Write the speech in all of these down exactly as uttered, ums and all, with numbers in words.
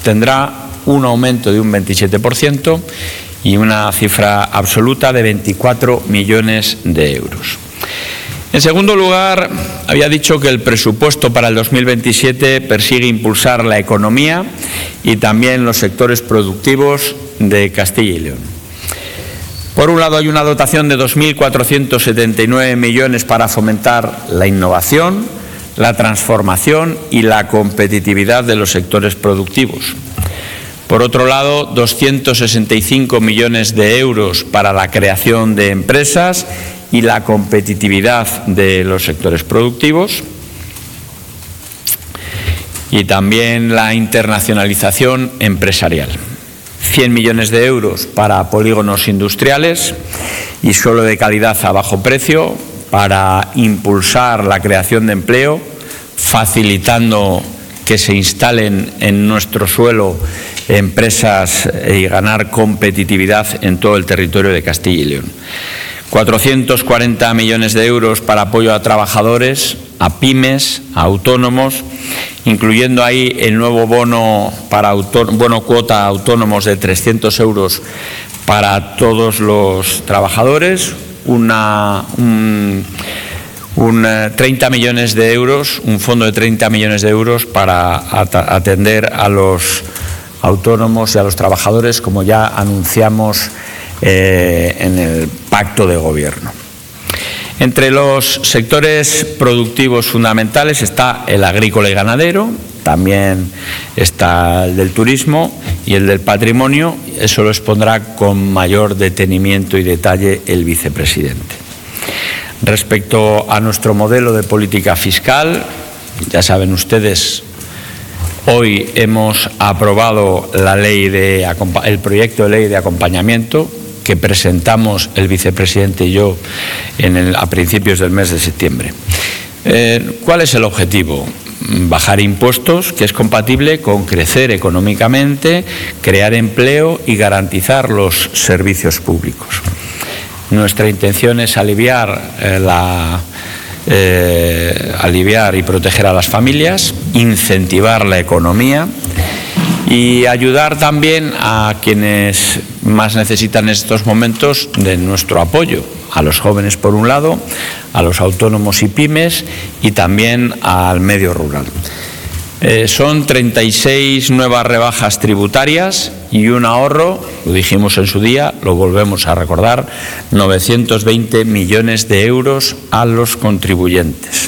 tendrá un aumento de un veintisiete por ciento y una cifra absoluta de veinticuatro millones de euros. En segundo lugar, había dicho que el presupuesto para el dos mil veintisiete persigue impulsar la economía y también los sectores productivos de Castilla y León. Por un lado, hay una dotación de dos mil cuatrocientos setenta y nueve millones para fomentar la innovación, la transformación y la competitividad de los sectores productivos. Por otro lado, doscientos sesenta y cinco millones de euros para la creación de empresas y la competitividad de los sectores productivos. Y también la internacionalización empresarial. cien millones de euros para polígonos industriales y suelo de calidad a bajo precio para impulsar la creación de empleo, facilitando que se instalen en nuestro suelo empresas y ganar competitividad en todo el territorio de Castilla y León. cuatrocientos cuarenta millones de euros para apoyo a trabajadores, a pymes, a autónomos, incluyendo ahí el nuevo bono, para bono cuota a autónomos de trescientos euros para todos los trabajadores, una, un, un treinta millones de euros, un fondo de treinta millones de euros para atender a los autónomos y a los trabajadores, como ya anunciamos eh, en el pacto de gobierno. Entre los sectores productivos fundamentales está el agrícola y ganadero, también está el del turismo y el del patrimonio. Eso lo expondrá con mayor detenimiento y detalle el vicepresidente. Respecto a nuestro modelo de política fiscal, ya saben ustedes, hoy hemos aprobado la ley de, el proyecto de ley de acompañamiento que presentamos el vicepresidente y yo en el, a principios del mes de septiembre. Eh, ¿Cuál es el objetivo? Bajar impuestos, que es compatible con crecer económicamente, crear empleo y garantizar los servicios públicos. Nuestra intención es aliviar eh, la eh, aliviar y proteger a las familias, incentivar la economía y ayudar también a quienes más necesitan en estos momentos de nuestro apoyo, a los jóvenes por un lado, a los autónomos y pymes y también al medio rural. Eh, son treinta y seis nuevas rebajas tributarias y un ahorro, lo dijimos en su día, lo volvemos a recordar, novecientos veinte millones de euros a los contribuyentes.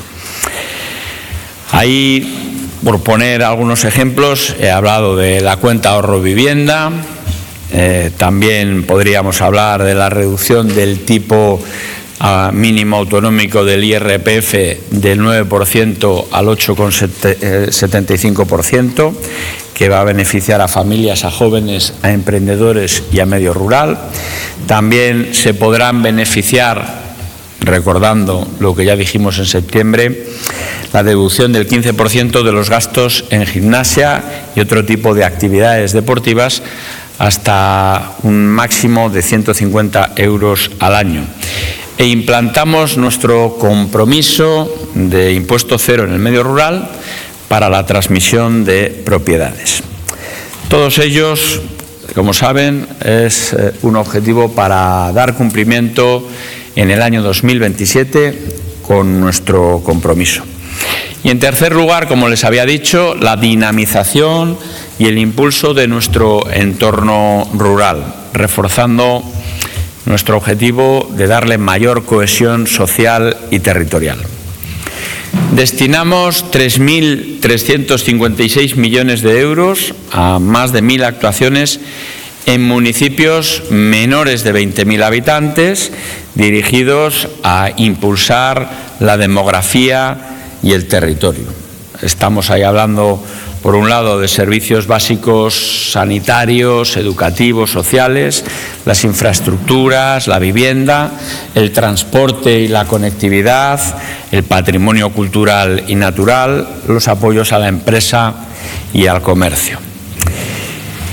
Ahí, por poner algunos ejemplos, he hablado de la cuenta ahorro vivienda, eh, también podríamos hablar de la reducción del tipo uh, mínimo autonómico del I R P F del nueve por ciento al ocho coma setenta y cinco por ciento, que va a beneficiar a familias, a jóvenes, a emprendedores y a medio rural. También se podrán beneficiar, recordando lo que ya dijimos en septiembre, la deducción del quince por ciento de los gastos en gimnasia y otro tipo de actividades deportivas hasta un máximo de ciento cincuenta euros al año. E implantamos nuestro compromiso de impuesto cero en el medio rural para la transmisión de propiedades. Todos ellos, como saben, es un objetivo para dar cumplimiento en el año dos mil veintisiete con nuestro compromiso. Y en tercer lugar, como les había dicho, la dinamización y el impulso de nuestro entorno rural, reforzando nuestro objetivo de darle mayor cohesión social y territorial. Destinamos tres mil trescientos cincuenta y seis millones de euros a más de mil actuaciones en municipios menores de veinte mil habitantes, dirigidos a impulsar la demografía y el territorio. Estamos ahí hablando, por un lado, de servicios básicos sanitarios, educativos, sociales, las infraestructuras, la vivienda, el transporte y la conectividad, el patrimonio cultural y natural, los apoyos a la empresa y al comercio.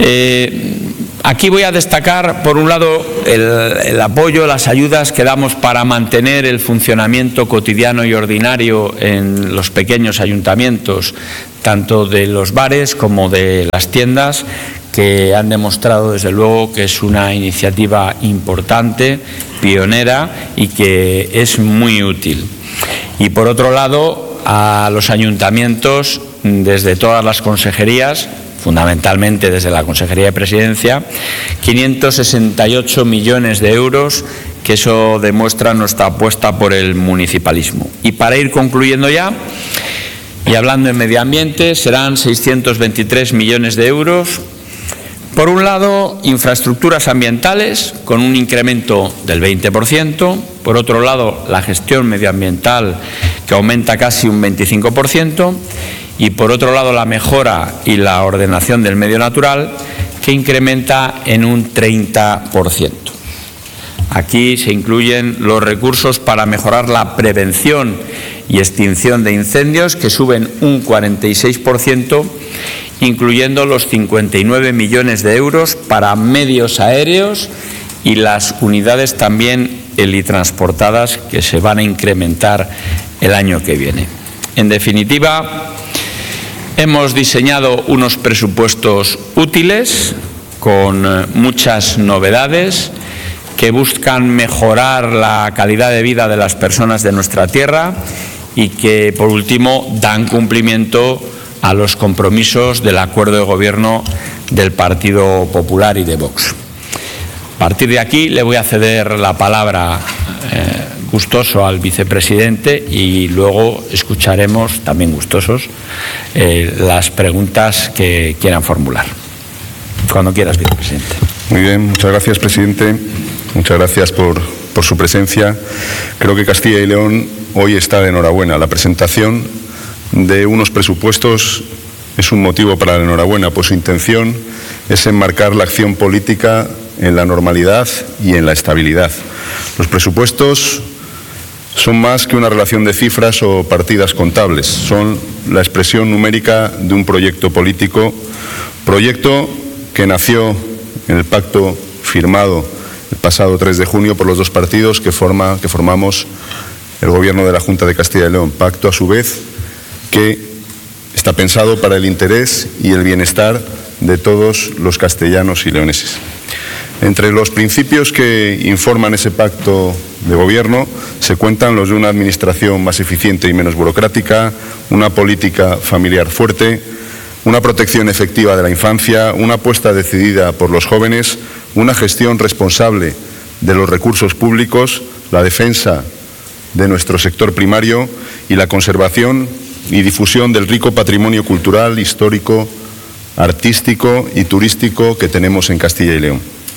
Eh, aquí voy a destacar, por un lado, el, el apoyo, las ayudas que damos para mantener el funcionamiento cotidiano y ordinario en los pequeños ayuntamientos, tanto de los bares como de las tiendas, que han demostrado desde luego que es una iniciativa importante, pionera y que es muy útil. Y por otro lado, a los ayuntamientos, desde todas las consejerías, fundamentalmente desde la Consejería de Presidencia, quinientos sesenta y ocho millones de euros, que eso demuestra nuestra apuesta por el municipalismo. Y para ir concluyendo ya, y hablando en medio ambiente, serán seiscientos veintitrés millones de euros. Por un lado, infraestructuras ambientales, con un incremento del veinte por ciento. Por otro lado, la gestión medioambiental, que aumenta casi un veinticinco por ciento. Y por otro lado, la mejora y la ordenación del medio natural, que incrementa en un treinta por ciento. Aquí se incluyen los recursos para mejorar la prevención y extinción de incendios, que suben un cuarenta y seis por ciento, incluyendo los cincuenta y nueve millones de euros para medios aéreos y las unidades también helitransportadas, que se van a incrementar el año que viene. En definitiva, hemos diseñado unos presupuestos útiles, con muchas novedades, que buscan mejorar la calidad de vida de las personas de nuestra tierra y que, por último, dan cumplimiento a los compromisos del acuerdo de gobierno del Partido Popular y de Vox. A partir de aquí le voy a ceder la palabra eh, gustoso al vicepresidente y luego escucharemos, también gustosos, eh, las preguntas que quieran formular. Cuando quieras, vicepresidente. Muy bien, muchas gracias, presidente. Muchas gracias por, por su presencia. Creo que Castilla y León hoy está de enhorabuena. La presentación de unos presupuestos es un motivo para la enhorabuena, pues su intención es enmarcar la acción política en la normalidad y en la estabilidad. Los presupuestos son más que una relación de cifras o partidas contables, son la expresión numérica de un proyecto político, proyecto que nació en el pacto firmado el pasado tres de junio por los dos partidos que, forma, que formamos el Gobierno de la Junta de Castilla y León, pacto a su vez que está pensado para el interés y el bienestar de todos los castellanos y leoneses. Entre los principios que informan ese pacto de gobierno se cuentan los de una administración más eficiente y menos burocrática, una política familiar fuerte, una protección efectiva de la infancia, una apuesta decidida por los jóvenes, una gestión responsable de los recursos públicos, la defensa de nuestro sector primario y la conservación y difusión del rico patrimonio cultural, histórico, artístico y turístico que tenemos en Castilla y León.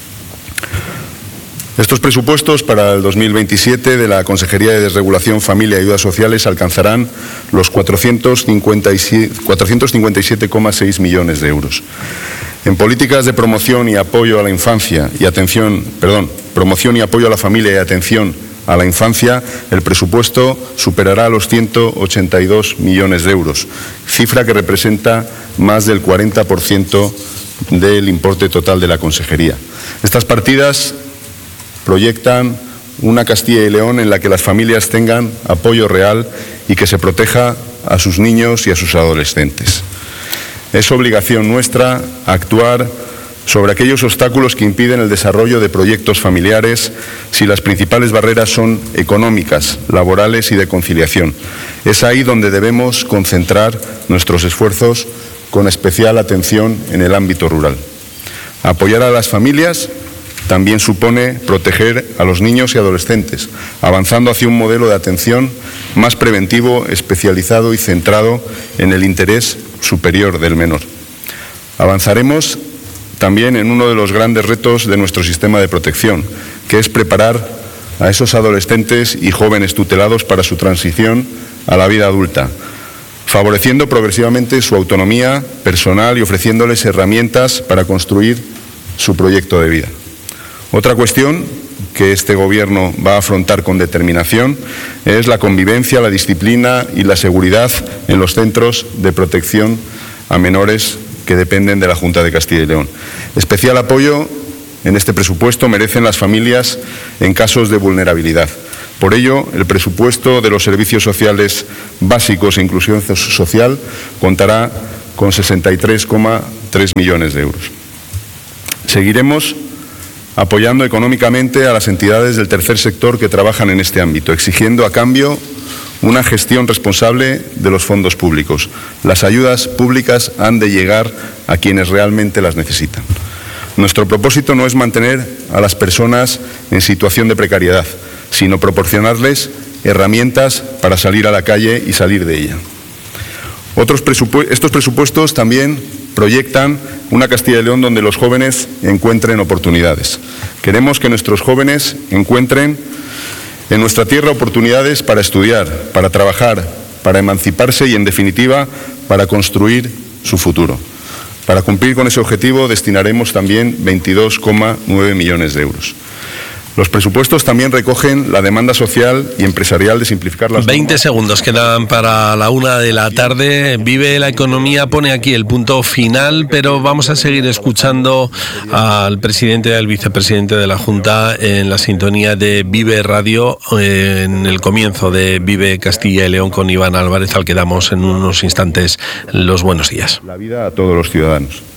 Estos presupuestos para el dos mil veintisiete de la Consejería de Desregulación, Familia y Ayudas Sociales alcanzarán los cuatrocientos cincuenta y siete coma seis millones de euros. En políticas de promoción y apoyo a la infancia y atención, perdón, promoción y apoyo a la familia y atención a la infancia, el presupuesto superará los ciento ochenta y dos millones de euros, cifra que representa más del cuarenta por ciento del importe total de la consejería. Estas partidas proyectan una Castilla y León en la que las familias tengan apoyo real y que se proteja a sus niños y a sus adolescentes. Es obligación nuestra actuar sobre aquellos obstáculos que impiden el desarrollo de proyectos familiares si las principales barreras son económicas, laborales y de conciliación. Es ahí donde debemos concentrar nuestros esfuerzos con especial atención en el ámbito rural. Apoyar a las familias también supone proteger a los niños y adolescentes, avanzando hacia un modelo de atención más preventivo, especializado y centrado en el interés superior del menor. Avanzaremos también en uno de los grandes retos de nuestro sistema de protección, que es preparar a esos adolescentes y jóvenes tutelados para su transición a la vida adulta, favoreciendo progresivamente su autonomía personal y ofreciéndoles herramientas para construir su proyecto de vida. Otra cuestión que este Gobierno va a afrontar con determinación es la convivencia, la disciplina y la seguridad en los centros de protección a menores que dependen de la Junta de Castilla y León. Especial apoyo en este presupuesto merecen las familias en casos de vulnerabilidad. Por ello, el presupuesto de los servicios sociales básicos e inclusión social contará con sesenta y tres coma tres millones de euros. Seguiremos apoyando económicamente a las entidades del tercer sector que trabajan en este ámbito, exigiendo a cambio una gestión responsable de los fondos públicos. Las ayudas públicas han de llegar a quienes realmente las necesitan. Nuestro propósito no es mantener a las personas en situación de precariedad, sino proporcionarles herramientas para salir a la calle y salir de ella. Otros presupu- estos presupuestos también proyectan una Castilla y León donde los jóvenes encuentren oportunidades. Queremos que nuestros jóvenes encuentren en nuestra tierra oportunidades para estudiar, para trabajar, para emanciparse y, en definitiva, para construir su futuro. Para cumplir con ese objetivo destinaremos también veintidós coma nueve millones de euros. Los presupuestos también recogen la demanda social y empresarial de simplificar las normas. veinte segundos quedan para la una de la tarde. Vive la Economía pone aquí el punto final, pero vamos a seguir escuchando al presidente y al vicepresidente de la Junta en la sintonía de Vive Radio, eh, en el comienzo de Vive Castilla y León con Iván Álvarez, al que damos en unos instantes los buenos días. La vida a todos los ciudadanos.